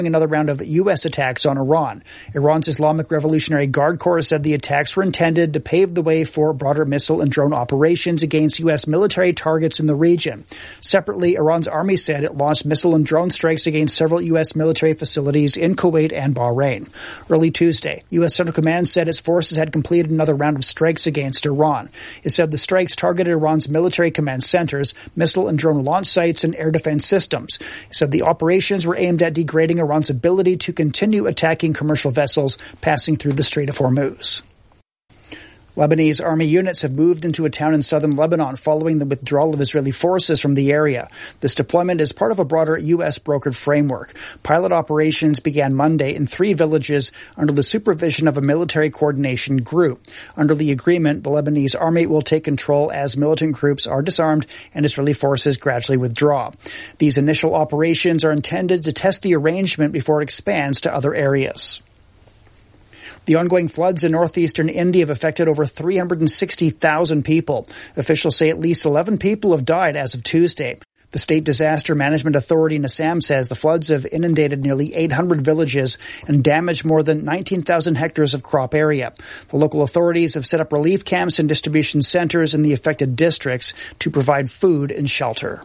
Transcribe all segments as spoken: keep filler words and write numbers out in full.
Another round of U S attacks on Iran. Iran's Islamic Revolutionary Guard Corps said the attacks were intended to pave the way for broader missile and drone operations against U S military targets in the region. Separately, Iran's army said it launched missile and drone strikes against several U S military facilities in Kuwait and Bahrain. Early Tuesday, U S Central Command said its forces had completed another round of strikes against Iran. It said the strikes targeted Iran's military command centers, missile and drone launch sites, and air defense systems. It said the operations were aimed at degrading Iran Iran's ability to continue attacking commercial vessels passing through the Strait of Hormuz. Lebanese army units have moved into a town in southern Lebanon following the withdrawal of Israeli forces from the area. This deployment is part of a broader U S-brokered framework. Pilot operations began Monday in three villages under the supervision of a military coordination group. Under the agreement, the Lebanese army will take control as militant groups are disarmed and Israeli forces gradually withdraw. These initial operations are intended to test the arrangement before it expands to other areas. The ongoing floods in northeastern India have affected over three hundred sixty thousand people. Officials say at least eleven people have died as of Tuesday. The State Disaster Management Authority in Assam says the floods have inundated nearly eight hundred villages and damaged more than nineteen thousand hectares of crop area. The local authorities have set up relief camps and distribution centers in the affected districts to provide food and shelter.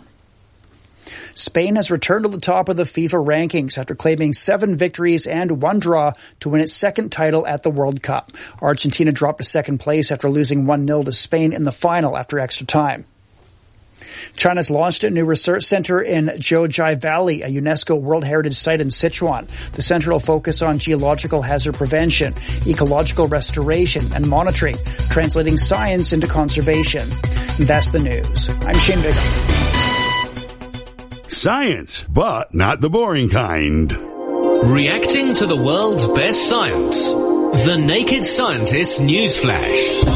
Spain has returned to the top of the FIFA rankings after claiming seven victories and one draw to win its second title at the World Cup. Argentina dropped to second place after losing one nil to Spain in the final after extra time. China's launched a new research center in Jiuzhai Valley, a UNESCO World Heritage Site in Sichuan. The center will focus on geological hazard prevention, ecological restoration, and monitoring, translating science into conservation. And that's the news. I'm Shane Bigham. Science, but not the boring kind. Reacting to the world's best science. The Naked Scientist Newsflash.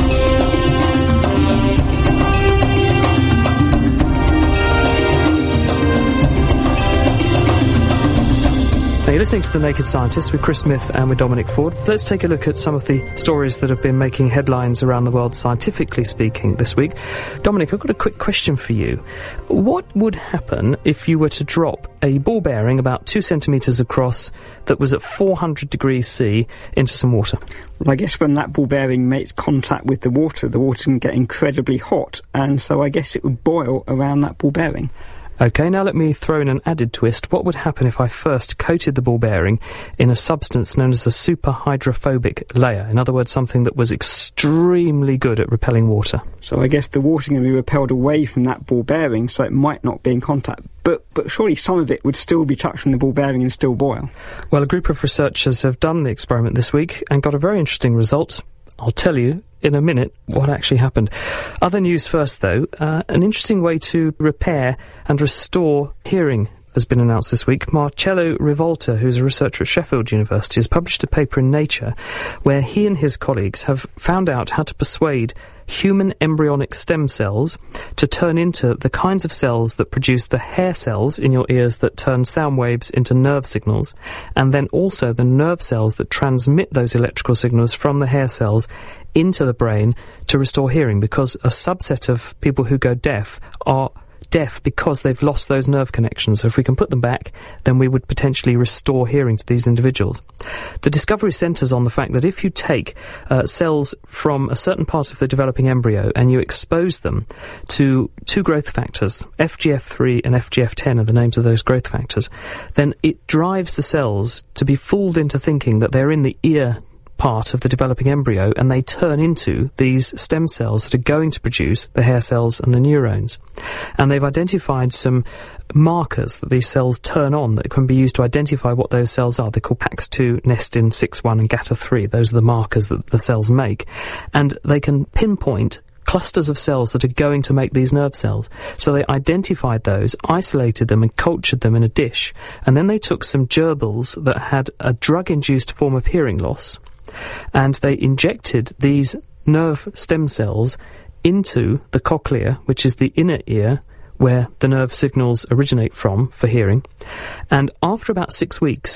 Now you're listening to The Naked Scientist with Chris Smith and with Dominic Ford. Let's take a look at some of the stories that have been making headlines around the world, scientifically speaking, this week. Dominic, I've got a quick question for you. What would happen if you were to drop a ball bearing about two centimetres across that was at four hundred degrees C into some water? Well, I guess when that ball bearing makes contact with the water, the water can get incredibly hot, and so I guess it would boil around that ball bearing. OK, now let me throw in an added twist. What would happen if I first coated the ball bearing in a substance known as a superhydrophobic layer? In other words, something that was extremely good at repelling water. So I guess the water can be repelled away from that ball bearing, so it might not be in contact. But, but surely some of it would still be touching the ball bearing and still boil. Well, a group of researchers have done the experiment this week and got a very interesting result. I'll tell you in a minute what actually happened. Other news first, though. Uh, an interesting way to repair and restore hearing has been announced this week. Marcello Rivolta, who's a researcher at Sheffield University, has published a paper in Nature where he and his colleagues have found out how to persuade human embryonic stem cells to turn into the kinds of cells that produce the hair cells in your ears that turn sound waves into nerve signals, and then also the nerve cells that transmit those electrical signals from the hair cells into the brain to restore hearing, because a subset of people who go deaf are deaf because they've lost those nerve connections. So if we can put them back, then we would potentially restore hearing to these individuals. The discovery centres on the fact that if you take uh, cells from a certain part of the developing embryo and you expose them to two growth factors, F G F three and F G F ten are the names of those growth factors, then it drives the cells to be fooled into thinking that they're in the ear part of the developing embryo, and they turn into these stem cells that are going to produce the hair cells and the neurons. And they've identified some markers that these cells turn on that can be used to identify what those cells are. They're called P A X two, Nestin six one and G A T A three. Those are the markers that the cells make. And they can pinpoint clusters of cells that are going to make these nerve cells. So they identified those, isolated them and cultured them in a dish. And then they took some gerbils that had a drug-induced form of hearing loss, and they injected these nerve stem cells into the cochlea, which is the inner ear where the nerve signals originate from for hearing. And after about six weeks,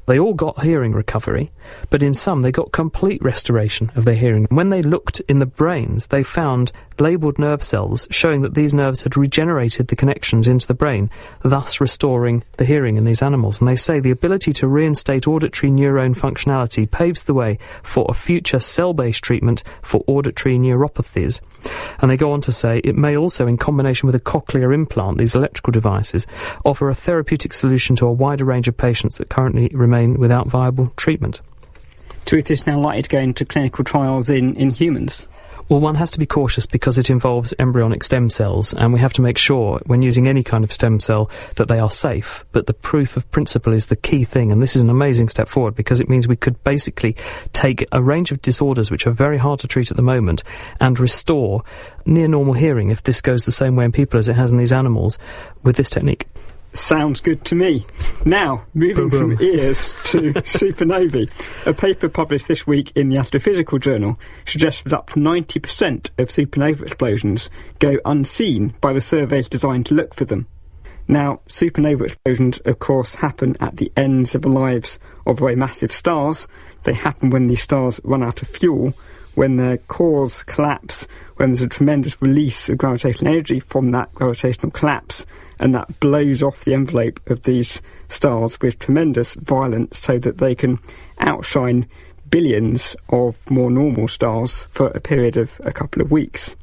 They all got hearing recovery, but in some they got complete restoration of their hearing. When they looked in the brains, they found labelled nerve cells showing that these nerves had regenerated the connections into the brain, thus restoring the hearing in these animals. And they say the ability to reinstate auditory neurone functionality paves the way for a future cell-based treatment for auditory neuropathies. And they go on to say it may also, in combination with a cochlear implant, these electrical devices, offer a therapeutic solution to a wider range of patients that currently remain without viable treatment. So is this now likely to go into clinical trials in, in humans? Well, one has to be cautious because it involves embryonic stem cells, and we have to make sure, when using any kind of stem cell, that they are safe. But the proof of principle is the key thing, and this is an amazing step forward because it means we could basically take a range of disorders which are very hard to treat at the moment and restore near normal hearing, if this goes the same way in people as it has in these animals, with this technique. Sounds good to me. Now, moving boom, boom. from ears to supernovae. A paper published this week in the Astrophysical Journal suggests that up to ninety percent of supernova explosions go unseen by the surveys designed to look for them. Now, supernova explosions, of course, happen at the ends of the lives of very massive stars. They happen when these stars run out of fuel, when their cores collapse, when there's a tremendous release of gravitational energy from that gravitational collapse, and that blows off the envelope of these stars with tremendous violence so that they can outshine billions of more normal stars for a period of a couple of weeks.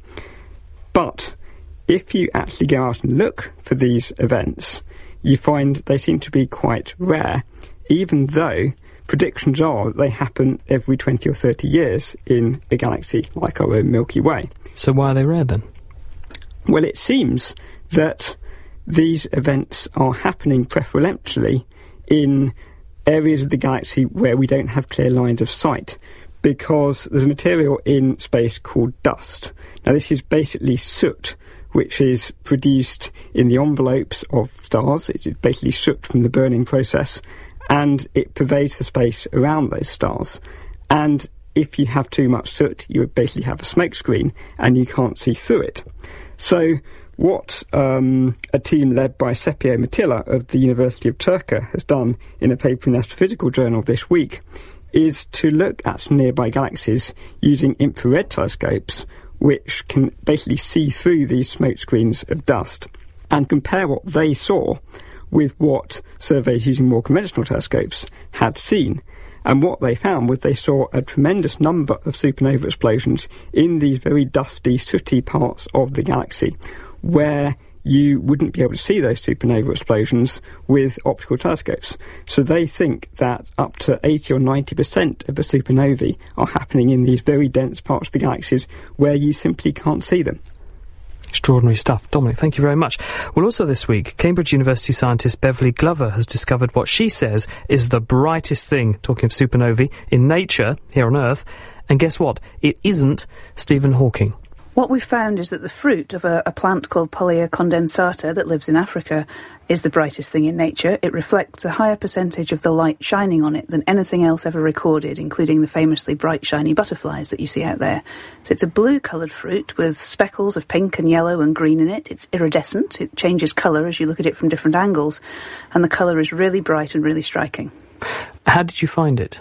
But if you actually go out and look for these events, you find they seem to be quite rare, even though predictions are that they happen every twenty or thirty years in a galaxy like our own Milky Way. So why are they rare then? Well, it seems that these events are happening preferentially in areas of the galaxy where we don't have clear lines of sight, because there's a material in space called dust. Now, this is basically soot, which is produced in the envelopes of stars. It is basically soot from the burning process, and it pervades the space around those stars. And if you have too much soot, you would basically have a smoke screen, and you can't see through it. So what um, a team led by Sepio Matilla of the University of Turku has done in a paper in the Astrophysical Journal this week is to look at some nearby galaxies using infrared telescopes, which can basically see through these smoke screens of dust, and compare what they saw with what surveys using more conventional telescopes had seen. And what they found was they saw a tremendous number of supernova explosions in these very dusty, sooty parts of the galaxy, where you wouldn't be able to see those supernova explosions with optical telescopes. So they think that up to eighty or ninety percent of the supernovae are happening in these very dense parts of the galaxies where you simply can't see them. Extraordinary stuff. Dominic, thank you very much. Well, also this week, Cambridge University scientist Beverly Glover has discovered what she says is the brightest thing, talking of supernovae, in nature, here on Earth. And guess what? It isn't Stephen Hawking. What we've found is that the fruit of a, a plant called Pollia condensata that lives in Africa is the brightest thing in nature. It reflects a higher percentage of the light shining on it than anything else ever recorded, including the famously bright, shiny butterflies that you see out there. So it's a blue-coloured fruit with speckles of pink and yellow and green in it. It's iridescent. It changes colour as you look at it from different angles, and the colour is really bright and really striking. How did you find it?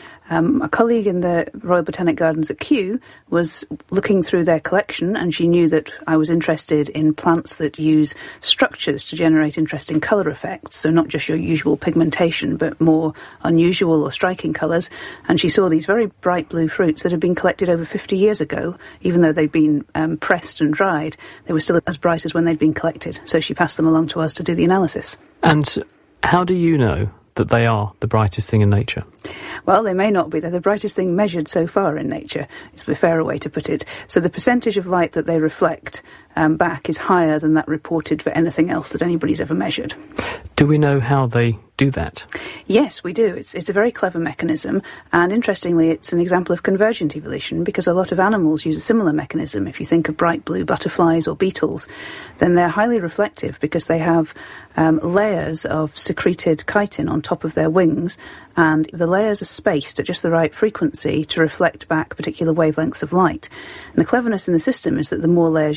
Um, a colleague in the Royal Botanic Gardens at Kew was looking through their collection, and she knew that I was interested in plants that use structures to generate interesting colour effects, so not just your usual pigmentation, but more unusual or striking colours. And she saw these very bright blue fruits that had been collected over fifty years ago. Even though they'd been um, pressed and dried, they were still as bright as when they'd been collected. So she passed them along to us to do the analysis. And how do you know that they are the brightest thing in nature? Well, they may not be. They're the brightest thing measured so far in nature, is a fairer way to put it. So the percentage of light that they reflect um, back is higher than that reported for anything else that anybody's ever measured. Do we know how they do that? Yes, we do. It's, it's a very clever mechanism, and interestingly, it's an example of convergent evolution, because a lot of animals use a similar mechanism. If you think of bright blue butterflies or beetles, then they're highly reflective because they have um, layers of secreted chitin on top of their wings, and the layers are spaced at just the right frequency to reflect back particular wavelengths of light. And the cleverness in the system is that the more layers you have,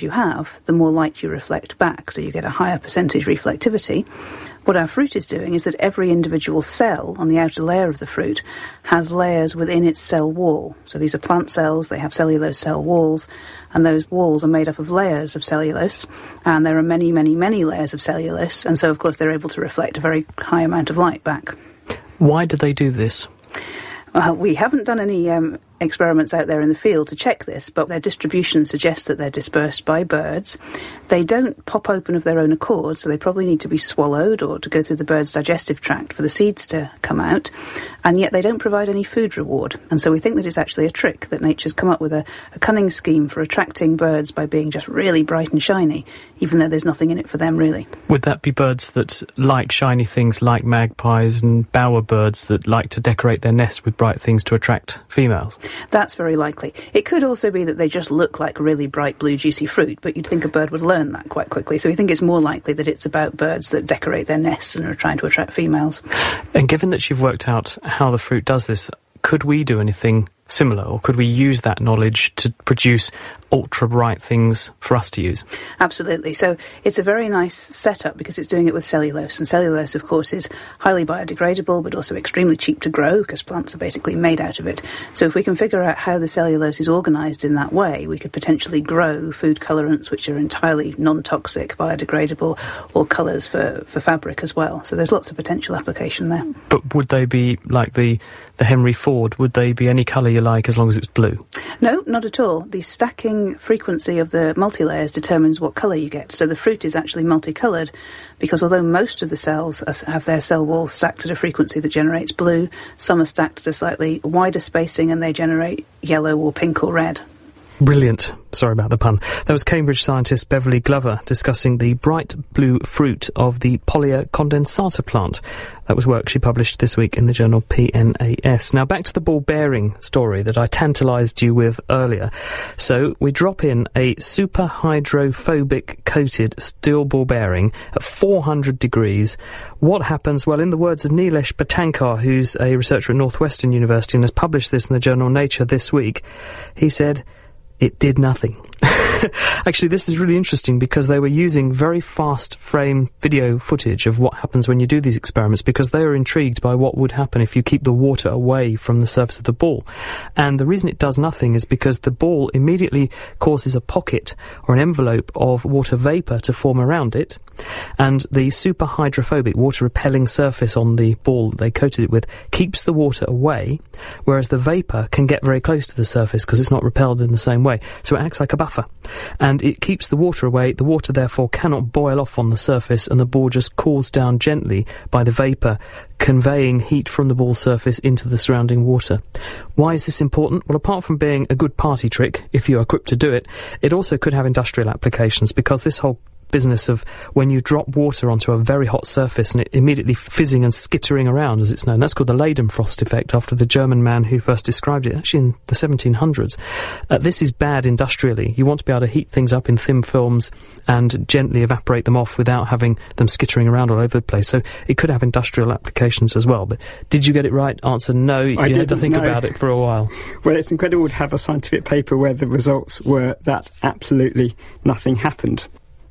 have, the more light you reflect back, so you get a higher percentage reflectivity. What our fruit is doing is that every individual cell on the outer layer of the fruit has layers within its cell wall. So these are plant cells, they have cellulose cell walls, and those walls are made up of layers of cellulose, and there are many, many, many layers of cellulose, and so of course they're able to reflect a very high amount of light back. Why do they do this? Well, we haven't done any um, experiments out there in the field to check this, but their distribution suggests that they're dispersed by birds. They don't pop open of their own accord, so they probably need to be swallowed or to go through the bird's digestive tract for the seeds to come out, and yet they don't provide any food reward. And so we think that it's actually a trick, that nature's come up with a, a cunning scheme for attracting birds by being just really bright and shiny, even though there's nothing in it for them, really. Would that be birds that like shiny things like magpies and bowerbirds that like to decorate their nests with bright things to attract females? That's very likely. It could also be that they just look like really bright blue juicy fruit, but you'd think a bird would learn that quite quickly. So we think it's more likely that it's about birds that decorate their nests and are trying to attract females. And given that you've worked out how the fruit does this, could we do anything similar, or could we use that knowledge to produce ultra bright things for us to use? Absolutely. So it's a very nice setup because it's doing it with cellulose, and cellulose of course is highly biodegradable but also extremely cheap to grow because plants are basically made out of it. So if we can figure out how the cellulose is organised in that way, we could potentially grow food colourants which are entirely non-toxic, biodegradable, or colours for, for fabric as well. So there's lots of potential application there. But would they be like the, the Henry Ford? Would they be any colour you like as long as it's blue? No, not at all. The stacking frequency of the multi-layers determines what colour you get. So the fruit is actually multicoloured because although most of the cells have their cell walls stacked at a frequency that generates blue, some are stacked at a slightly wider spacing and they generate yellow or pink or red. Brilliant. Sorry about the pun. That was Cambridge scientist Beverly Glover discussing the bright blue fruit of the Pollia condensata plant. That was work she published this week in the journal P N A S. Now back to the ball bearing story that I tantalised you with earlier. So we drop in a super hydrophobic coated steel ball bearing at four hundred degrees. What happens? Well, in the words of Nilesh Batankar, who's a researcher at Northwestern University and has published this in the journal Nature this week, he said, it did nothing. Actually, this is really interesting because they were using very fast frame video footage of what happens when you do these experiments because they were intrigued by what would happen if you keep the water away from the surface of the ball. And the reason it does nothing is because the ball immediately causes a pocket or an envelope of water vapour to form around it, and the super hydrophobic water repelling surface on the ball they coated it with keeps the water away, whereas the vapour can get very close to the surface because it's not repelled in the same way. So it acts like a buffer. And it keeps the water away. The water, therefore, cannot boil off on the surface, and the ball just cools down gently by the vapour, conveying heat from the ball surface into the surrounding water. Why is this important? Well, apart from being a good party trick, if you are equipped to do it, it also could have industrial applications because this whole business of when you drop water onto a very hot surface and it immediately fizzing and skittering around, as it's known. That's called the Leidenfrost effect, after the German man who first described it, actually in the seventeen hundreds. Uh, this is bad industrially. You want to be able to heat things up in thin films and gently evaporate them off without having them skittering around all over the place. So it could have industrial applications as well. But did you get it right? Answer no. You I had to think know. about it for a while. Well, it's incredible to have a scientific paper where the results were that absolutely nothing happened.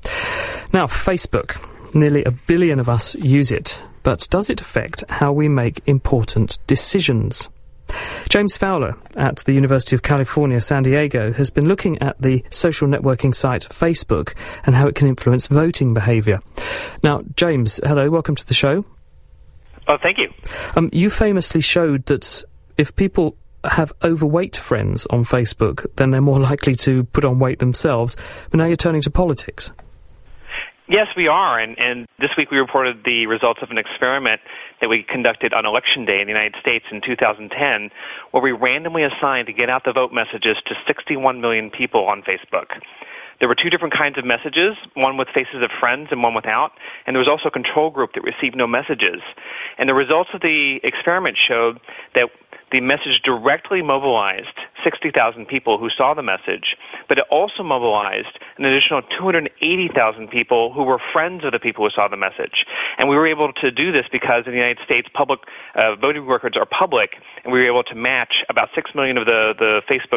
Now, Facebook. Nearly a billion of us use it, but does it affect how we make important decisions? James Fowler at the University of California, San Diego, has been looking at the social networking site Facebook and how it can influence voting behaviour. Now, James, hello, welcome to the show. Oh, thank you. Um, you famously showed that if people have overweight friends on Facebook, then they're more likely to put on weight themselves. But now you're turning to politics. Yes, we are, and, and this week we reported the results of an experiment that we conducted on Election Day in the United States in two thousand ten, where we randomly assigned to get out the vote messages to sixty-one million people on Facebook. There were two different kinds of messages, one with faces of friends and one without, and there was also a control group that received no messages. And the results of the experiment showed that the message directly mobilized sixty thousand people who saw the message, but it also mobilized an additional two hundred eighty thousand people who were friends of the people who saw the message. And we were able to do this because in the United States, public uh, voting records are public, and we were able to match about six million of the, the Facebook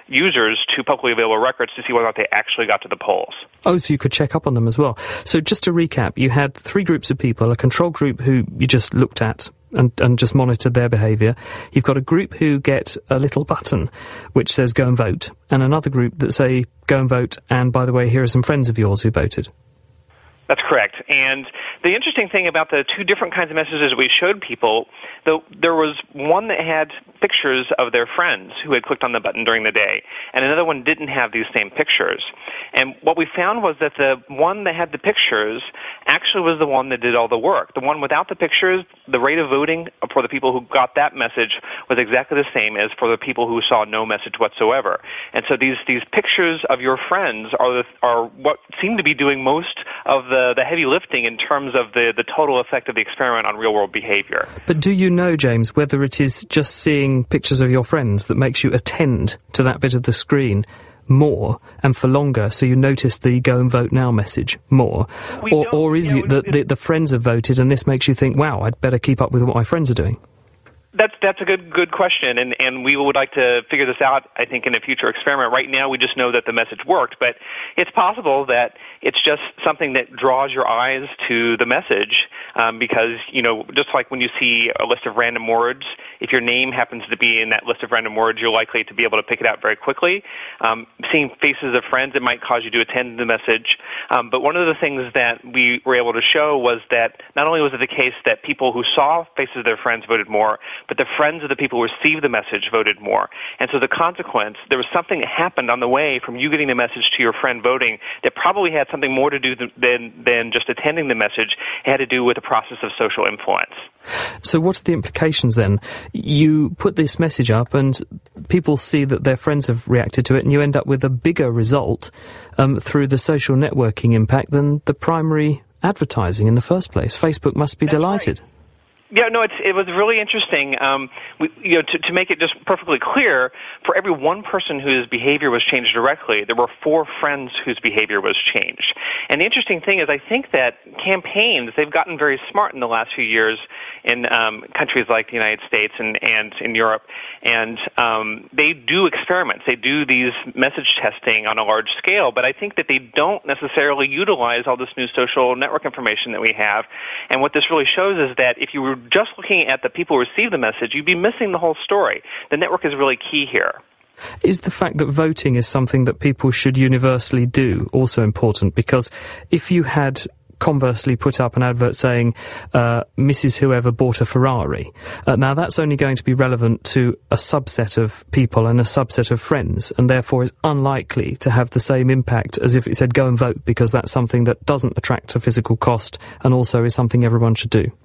users to publicly available records to see whether or not they actually got to the polls. Oh, so you could check up on them as well. So just to recap, you had three groups of people, a control group who you just looked at and, and just monitored their behaviour. You've got a group who get a little button which says go and vote, and another group that say go and vote, and by the way, here are some friends of yours who voted. That's correct. And the interesting thing about the two different kinds of messages we showed people, though, there was one that had pictures of their friends who had clicked on the button during the day, and another one didn't have these same pictures. And what we found was that the one that had the pictures actually was the one that did all the work. The one without the pictures, the rate of voting for the people who got that message was exactly the same as for the people who saw no message whatsoever. And so these, these pictures of your friends are, the, are what seem to be doing most of the The, the heavy lifting in terms of the, the total effect of the experiment on real-world behavior. But do you know, James, whether it is just seeing pictures of your friends that makes you attend to that bit of the screen more and for longer, so you notice the go and vote now message more? Or, or is it that the, the friends have voted and this makes you think, wow, I'd better keep up with what my friends are doing? That's that's a good good question, and, and we would like to figure this out, I think, in a future experiment. Right now, we just know that the message worked, but it's possible that it's just something that draws your eyes to the message, um, because, you know, just like when you see a list of random words, if your name happens to be in that list of random words, you're likely to be able to pick it out very quickly. Um, seeing faces of friends, it might cause you to attend the message. Um, but one of the things that we were able to show was that not only was it the case that people who saw faces of their friends voted more, but the friends of the people who received the message voted more. And so the consequence, there was something that happened on the way from you getting the message to your friend voting that probably had something more to do than, than just attending the message. It had to do with the process of social influence. So what are the implications then? You put this message up and people see that their friends have reacted to it, and you end up with a bigger result um, through the social networking impact than the primary advertising in the first place. Facebook must be That's delighted. Right. Yeah, no, it's, it was really interesting. Um, we, you know, to, to make it just perfectly clear, for every one person whose behavior was changed directly, there were four friends whose behavior was changed. And the interesting thing is, I think that campaigns, they've gotten very smart in the last few years in um, countries like the United States and, and in Europe, and um, they do experiments. They do these message testing on a large scale, but I think that they don't necessarily utilize all this new social network information that we have. And what this really shows is that if you were just looking at the people who receive the message, you'd be missing the whole story. The network is really key here. Is the fact that voting is something that people should universally do also important? Because if you had conversely put up an advert saying uh, Missus Whoever bought a Ferrari, uh, now that's only going to be relevant to a subset of people and a subset of friends, and therefore is unlikely to have the same impact as if it said go and vote, because that's something that doesn't attract a physical cost and also is something everyone should do.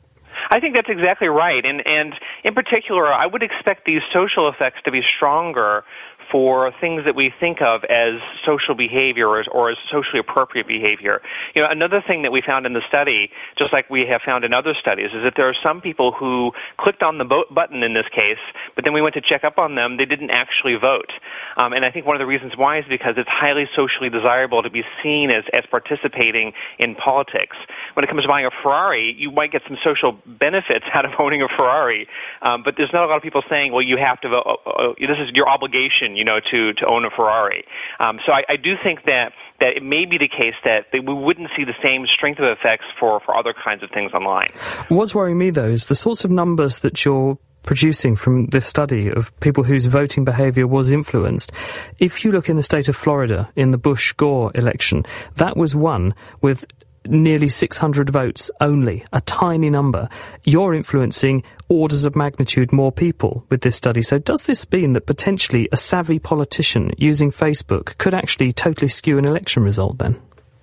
I think that's exactly right. And, and in particular, I would expect these social effects to be stronger for things that we think of as social behavior or as, or as socially appropriate behavior. You know, another thing that we found in the study, just like we have found in other studies, is that there are some people who clicked on the bo- button in this case, but then we went to check up on them, they didn't actually vote. Um, and I think one of the reasons why is because it's highly socially desirable to be seen as, as participating in politics. When it comes to buying a Ferrari, you might get some social benefits out of owning a Ferrari, um, but there's not a lot of people saying, well, you have to vote, uh, uh, this is your obligation, you know, to, to own a Ferrari. Um, so I, I do think that, that it may be the case that, that we wouldn't see the same strength of effects for, for other kinds of things online. What's worrying me, though, is the sorts of numbers that you're producing from this study of people whose voting behaviour was influenced. If you look in the state of Florida, in the Bush-Gore election, that was won with nearly six hundred votes only, a tiny number. You're influencing orders of magnitude more people with this study. So does this mean that potentially a savvy politician using Facebook could actually totally skew an election result then?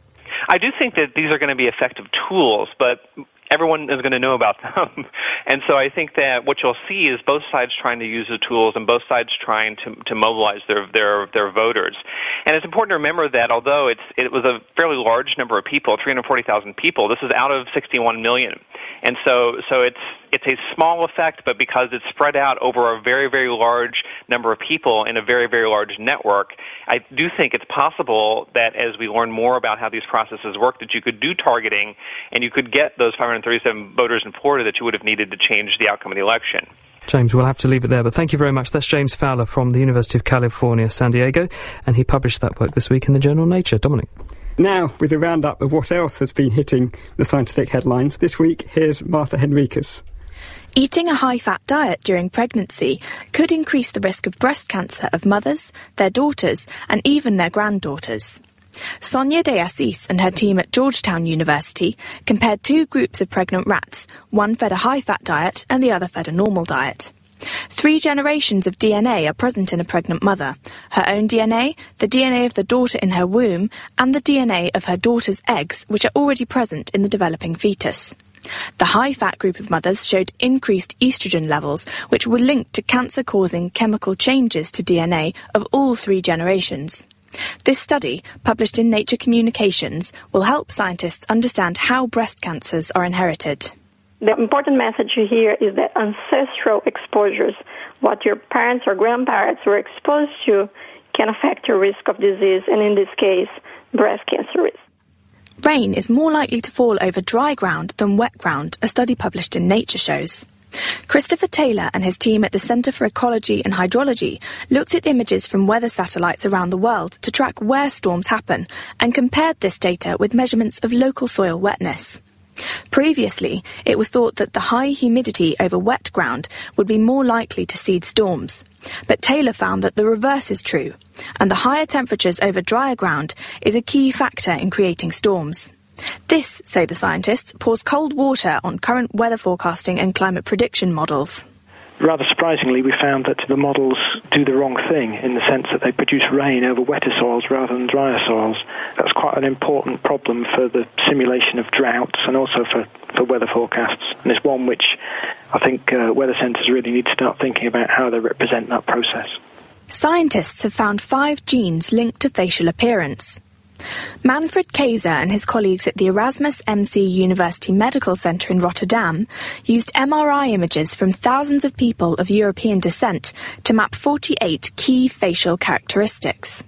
I do think that these are going to be effective tools, but everyone is going to know about them. And so I think that what you'll see is both sides trying to use the tools and both sides trying to, to mobilize their, their, their voters. And it's important to remember that although it's, it was a fairly large number of people, three hundred forty thousand people, this is out of sixty-one million. And so, so it's, it's a small effect, but because it's spread out over a very, very large number of people in a very, very large network, I do think it's possible that as we learn more about how these processes work, that you could do targeting and you could get those five hundred thirty-seven voters in Florida that you would have needed to change the outcome of the election. James, we'll have to leave it there, but thank you very much. That's James Fowler from the University of California, San Diego, and he published that work this week in the journal Nature. Dominic. Now, with a roundup of what else has been hitting the scientific headlines this week, here's Martha Henriques. Eating a high-fat diet during pregnancy could increase the risk of breast cancer of mothers, their daughters, and even their granddaughters. Sonia De Assis and her team at Georgetown University compared two groups of pregnant rats. One fed a high-fat diet and the other fed a normal diet. Three generations of D N A are present in a pregnant mother: her own D N A, the D N A of the daughter in her womb, and the D N A of her daughter's eggs, which are already present in the developing fetus. The high-fat group of mothers showed increased estrogen levels, which were linked to cancer-causing chemical changes to D N A of all three generations. This study, published in Nature Communications, will help scientists understand how breast cancers are inherited. The important message here is that ancestral exposures, what your parents or grandparents were exposed to, can affect your risk of disease, and in this case, breast cancer risk. Rain is more likely to fall over dry ground than wet ground, a study published in Nature shows. Christopher Taylor and his team at the Centre for Ecology and Hydrology looked at images from weather satellites around the world to track where storms happen and compared this data with measurements of local soil wetness. Previously, it was thought that the high humidity over wet ground would be more likely to seed storms. But Taylor found that the reverse is true, and the higher temperatures over drier ground is a key factor in creating storms. This, say the scientists, pours cold water on current weather forecasting and climate prediction models. Rather surprisingly, we found that the models do the wrong thing in the sense that they produce rain over wetter soils rather than drier soils. That's quite an important problem for the simulation of droughts and also for, for weather forecasts. And it's one which I think uh, weather centres really need to start thinking about how they represent that process. Scientists have found five genes linked to facial appearance. Manfred Kayser and his colleagues at the Erasmus M C University Medical Centre in Rotterdam used M R I images from thousands of people of European descent to map forty-eight key facial characteristics.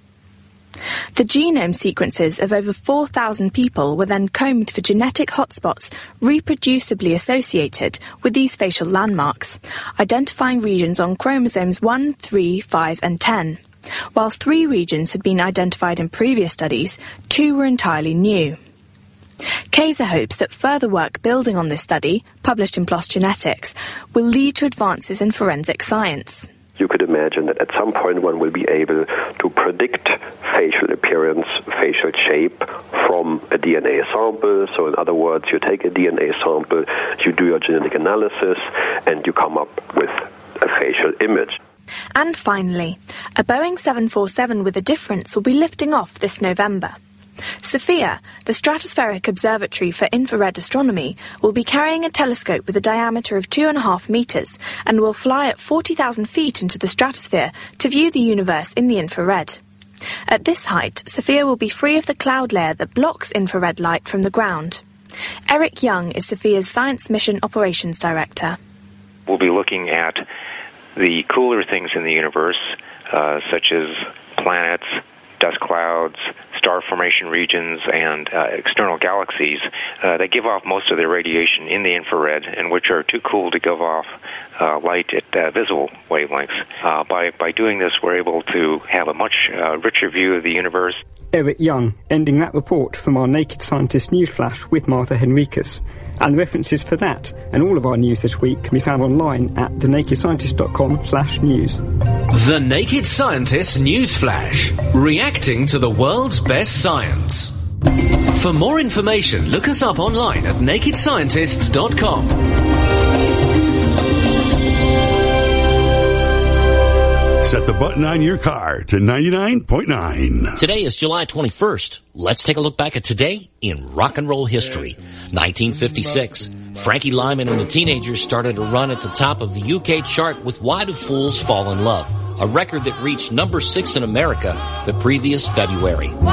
The genome sequences of over four thousand people were then combed for genetic hotspots reproducibly associated with these facial landmarks, identifying regions on chromosomes one, three, five and ten. While three regions had been identified in previous studies, two were entirely new. Kayser hopes that further work building on this study, published in PLOS Genetics, will lead to advances in forensic science. You could imagine that at some point one will be able to predict facial appearance, facial shape from a D N A sample. So in other words, you take a D N A sample, you do your genetic analysis, and you come up with a facial image. And finally, a Boeing seven forty-seven with a difference will be lifting off this November. SOFIA, the Stratospheric Observatory for Infrared Astronomy, will be carrying a telescope with a diameter of two and a half metres and will fly at forty thousand feet into the stratosphere to view the universe in the infrared. At this height, SOFIA will be free of the cloud layer that blocks infrared light from the ground. Eric Young is SOFIA's Science Mission Operations Director. We'll be looking at the cooler things in the universe, uh, such as planets, dust clouds, star formation regions, and uh, external galaxies uh, that give off most of their radiation in the infrared and which are too cool to give off uh, light at uh, visible wavelengths. Uh, by, by doing this, we're able to have a much uh, richer view of the universe. Eric Young, ending that report from our Naked Scientist Newsflash with Martha Henriques. And the references for that and all of our news this week can be found online at the naked scientist dot com slash news. The Naked Scientist Newsflash, reacting to the world's best science. For more information, look us up online at naked scientists dot com. Set the button on your car to ninety-nine point nine. Today is July twenty-first. Let's take a look back at today in rock and roll history. nineteen fifty-six. Frankie Lyman and the Teenagers started a run at the top of the U K chart with Why Do Fools Fall in Love, a record that reached number six in America the previous February.